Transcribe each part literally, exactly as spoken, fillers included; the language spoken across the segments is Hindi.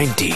नाइन्टी।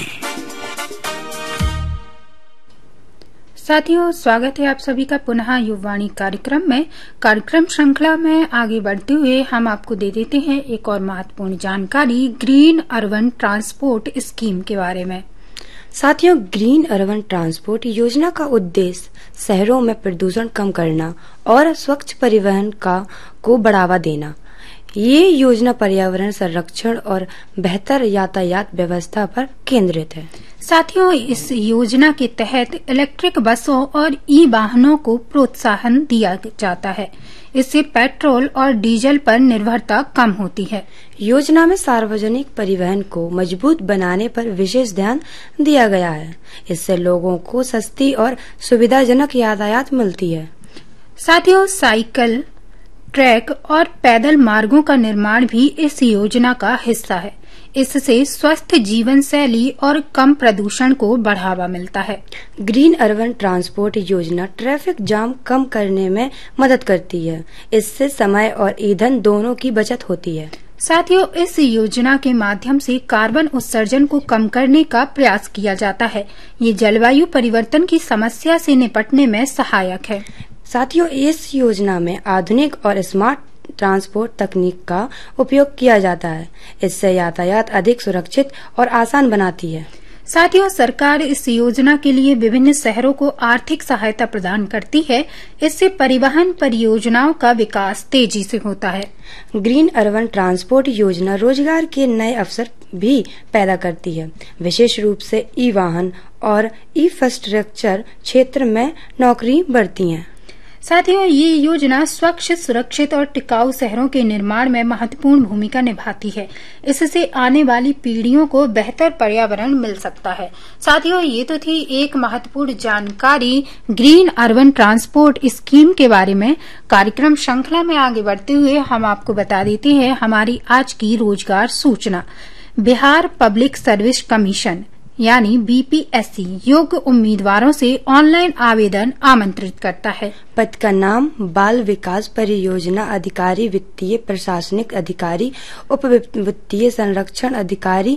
साथियों, स्वागत है आप सभी का पुनः युववाणी कार्यक्रम में। कार्यक्रम श्रृंखला में आगे बढ़ते हुए हम आपको दे देते हैं एक और महत्वपूर्ण जानकारी ग्रीन अर्बन ट्रांसपोर्ट स्कीम के बारे में। साथियों, ग्रीन अर्बन ट्रांसपोर्ट योजना का उद्देश्य शहरों में प्रदूषण कम करना और स्वच्छ परिवहन का को बढ़ावा देना। ये योजना पर्यावरण संरक्षण और बेहतर यातायात व्यवस्था पर केंद्रित है। साथियों, इस योजना के तहत इलेक्ट्रिक बसों और ई वाहनों को प्रोत्साहन दिया जाता है। इससे पेट्रोल और डीजल पर निर्भरता कम होती है। योजना में सार्वजनिक परिवहन को मजबूत बनाने पर विशेष ध्यान दिया गया है। इससे लोगों को सस्ती और सुविधाजनक यातायात मिलती है। साथियों, साइकिल ट्रैक और पैदल मार्गों का निर्माण भी इस योजना का हिस्सा है। इससे स्वस्थ जीवन शैली और कम प्रदूषण को बढ़ावा मिलता है। ग्रीन अर्बन ट्रांसपोर्ट योजना ट्रैफिक जाम कम करने में मदद करती है। इससे समय और ईंधन दोनों की बचत होती है। साथियों, इस योजना के माध्यम से कार्बन उत्सर्जन को कम करने का प्रयास किया जाता है। ये जलवायु परिवर्तन की समस्या से निपटने में सहायक है। साथियों, इस योजना में आधुनिक और स्मार्ट ट्रांसपोर्ट तकनीक का उपयोग किया जाता है। इससे यातायात अधिक सुरक्षित और आसान बनाती है। साथियों, सरकार इस योजना के लिए विभिन्न शहरों को आर्थिक सहायता प्रदान करती है। इससे परिवहन परियोजनाओं का विकास तेजी से होता है। ग्रीन अर्बन ट्रांसपोर्ट योजना रोजगार के नए अवसर भी पैदा करती है। विशेष रूप से ई वाहन और इंफ्रास्ट्रक्चर क्षेत्र में नौकरी बढ़ती है। साथियों, ये योजना स्वच्छ, सुरक्षित और टिकाऊ शहरों के निर्माण में महत्वपूर्ण भूमिका निभाती है। इससे आने वाली पीढ़ियों को बेहतर पर्यावरण मिल सकता है। साथियों, ये तो थी एक महत्वपूर्ण जानकारी ग्रीन अर्बन ट्रांसपोर्ट स्कीम के बारे में। कार्यक्रम श्रृंखला में आगे बढ़ते हुए हम आपको बता देते हैं हमारी आज की रोजगार सूचना। बिहार पब्लिक सर्विस कमीशन यानी बी पी एस सी योग्य उम्मीदवारों से ऑनलाइन आवेदन आमंत्रित करता है। पद का नाम बाल विकास परियोजना अधिकारी, वित्तीय प्रशासनिक अधिकारी, उप वित्तीय संरक्षण अधिकारी,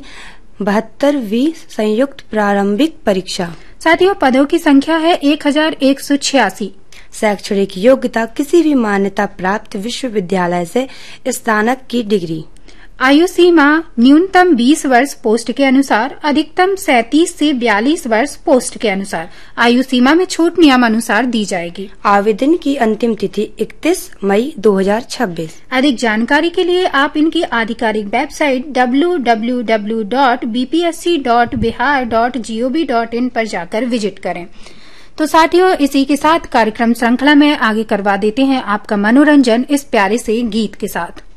बहत्तरवीं संयुक्त प्रारंभिक परीक्षा। साथियों, पदों की संख्या है एक हजार एक सौ छियासी। शैक्षणिक योग्यता किसी भी मान्यता प्राप्त विश्वविद्यालय से स्नातक की डिग्री। आयु सीमा न्यूनतम बीस वर्ष पोस्ट के अनुसार, अधिकतम सैंतीस से बयालीस वर्ष पोस्ट के अनुसार। आयु सीमा में छूट नियम अनुसार दी जाएगी। आवेदन की अंतिम तिथि इकतीस मई दो हजार छब्बीस। अधिक जानकारी के लिए आप इनकी आधिकारिक website W W W dot B P S C dot Bihar dot G O V dot in पर जाकर विजिट करें। तो साथियों, इसी के साथ कार्यक्रम श्रृंखला में आगे करवा देते हैं आपका मनोरंजन इस प्यारे से गीत के साथ।